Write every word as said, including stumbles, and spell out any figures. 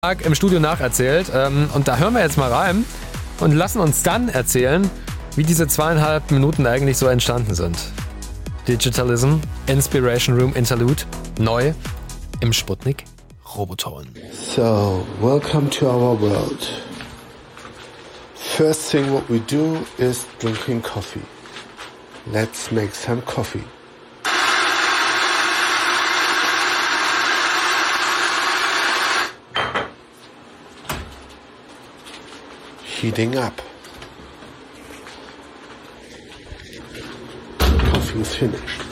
im Studio nacherzählt. Und da hören wir jetzt mal rein und lassen uns dann erzählen, wie diese zweieinhalb Minuten eigentlich so entstanden sind. Digitalism, Inspiration Room Interlude, neu im Sputnik Roboton. So, welcome to our world. First thing what we do is drinking coffee. Let's make some coffee. Heating up. Coffee is finished.